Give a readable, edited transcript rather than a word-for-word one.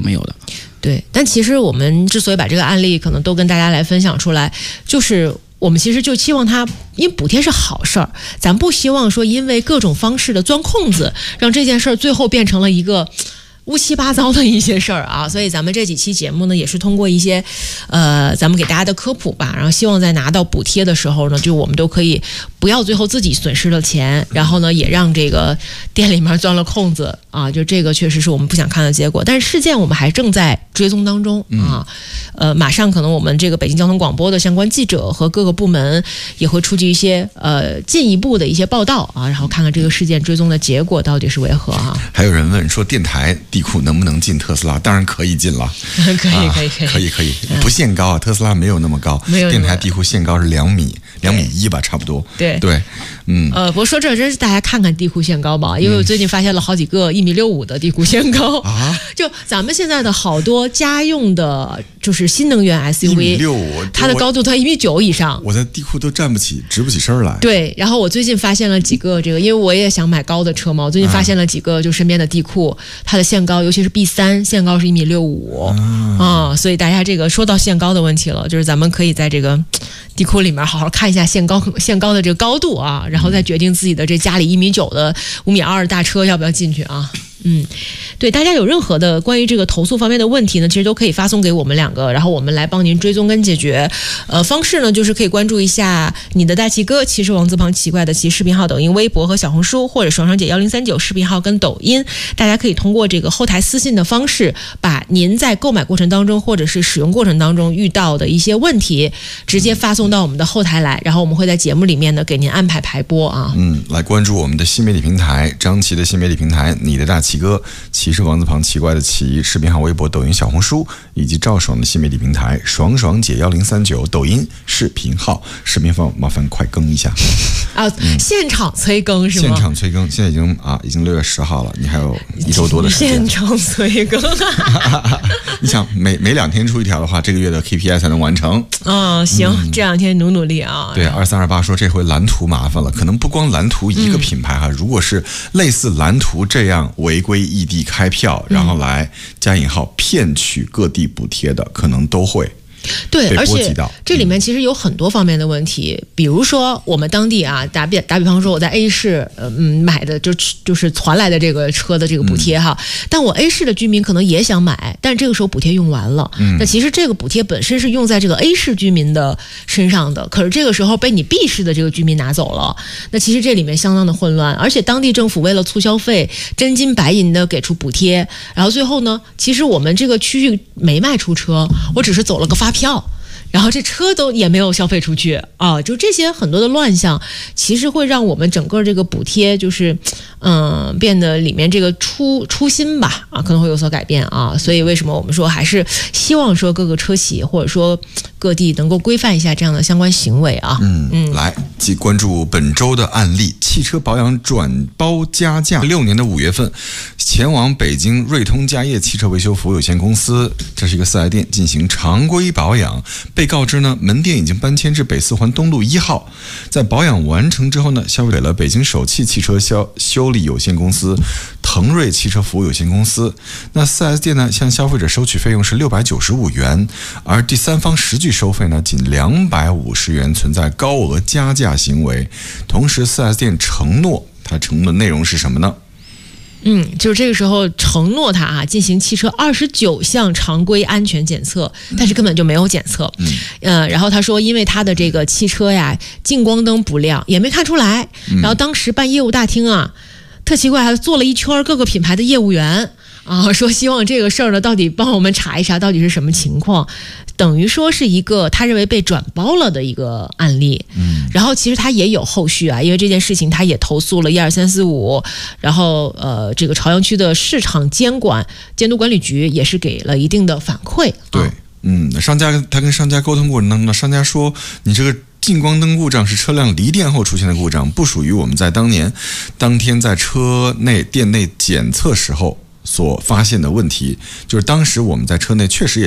没有的。 对，但其实我们之所以把这个案例可能都跟大家来分享出来，就是我们其实就期望它，因为补贴是好事儿，咱不希望说因为各种方式的钻空子，让这件事儿最后变成了一个乌七八糟的一些事儿啊。所以咱们这几期节目呢，也是通过一些咱们给大家的科普吧，然后希望在拿到补贴的时候呢，就我们都可以不要最后自己损失了钱，然后呢也让这个店里面钻了空子啊，就这个确实是我们不想看的结果。但是事件我们还正在追踪当中啊，马上可能我们这个北京交通广播的相关记者和各个部门也会出具一些进一步的一些报道啊，然后看看这个事件追踪的结果到底是为何啊。 还有人问说电台地库能不能进特斯拉？当然可以进了，可以，不限高啊，特斯拉没有那么高，电台地库限高是2米1吧，差不多。对，不过说这真是大家看看地库限高吧，因为我最近发现了好几个1.65米的地库限高啊，就咱们现在的好多家用的，就是新能源 SUV， 1.65米， 它的高度在1.9米以上， 我在地库都直不起身来。 对，然后我最近发现了几个这个，因为我也想买高的车嘛，我最近发现了几个就身边的地库，它的限高，尤其是 B3 限高是1.65米啊，所以大家这个说到限高的问题了，就是咱们可以在这个地库里面好好看一下限高的这个高度啊，然后再决定自己的这家里1.9米的5.2米的大车要不要进去啊。对，大家有任何的关于这个投诉方面的问题呢，其实都可以发送给我们2个，然后我们来帮您追踪跟解决。方式呢，就是可以关注一下你的大奇哥，骑士王字旁奇怪的骑视频号、抖音、微博和小红书，或者爽爽姐1039视频号跟抖音，大家可以通过这个后台私信的方式，把您在购买过程当中或者是使用过程当中遇到的一些问题，直接发送到我们的后台来，然后我们会在节目里面呢给您安排排播啊。 来关注我们的新媒体平台，张琪的新媒体平台，你的大奇哥，骑士王字旁奇怪的奇视频号、微博、抖音、小红书，以及赵爽的新媒体平台爽爽姐1039抖音视频号，视频方麻烦快更一下啊！现场催更是吗？ 现场催更，现在已经6月10号了，你还有1周多的时间。 现场催更， 你想每2天出一条的话，这个月的 KPI 才能完成。 行，这2天努力啊。 对，2328说这回蓝图麻烦了，可能不光蓝图一个品牌哈，如果是类似蓝图这样违规异地开票，然后来加引号骗取各地补贴的，可能都会。 对，而且这里面其实有很多方面的问题，比如说我们当地啊，打比方说我在 A 市买的就是传来的这个车的这个补贴哈，但我 A 市的居民可能也想买，但这个时候补贴用完了，那其实这个补贴本身是用在这个 A 市居民的身上的，可是这个时候被你 B 市的这个居民拿走了，那其实这里面相当的混乱，而且当地政府为了促消费，真金白银的给出补贴，然后最后呢，其实我们这个区域没卖出车，我只是走了个发票，然后这车都也没有消费出去啊，就这些很多的乱象，其实会让我们整个这个补贴就是变得里面这个初心吧啊，可能会有所改变啊。所以为什么我们说还是希望说各个车企或者说各地能够规范一下这样的相关行为啊。 来即关注本周的案例，汽车保养转包加价。6年的5月份，前往北京瑞通家业汽车维修服务有限公司，这是一个4S店进行常规保养，被告知呢门店已经搬迁至北四环东路1号，在保养完成之后呢，消费给了北京首汽汽车修理有限公司、腾瑞汽车服务有限公司。那 4S 店呢向消费者收取费用是695元，而第三方实际收费呢仅250元，存在高额加价行为。同时 4S 店承诺，它承诺的内容是什么呢？ 就是这个时候承诺他进行汽车29项常规安全检测，但是根本就没有检测。然后他说，因为他的这个汽车呀，近光灯不亮，也没看出来。然后当时办业务大厅啊，特奇怪，还做了一圈各个品牌的业务员啊，说希望这个事儿呢，到底帮我们查一查，到底是什么情况。等于说是一个他认为被转包了的一个案例。然后其实他也有后续啊，因为这件事情他也投诉了12345，然后这个朝阳区的市场监督管理局也是给了一定的反馈。 对，商家他跟商家沟通过程当中，商家说你这个近光灯故障是车辆离店后出现的故障，不属于我们在当天在店内检测时候所发现的问题，就是当时我们在车内确实也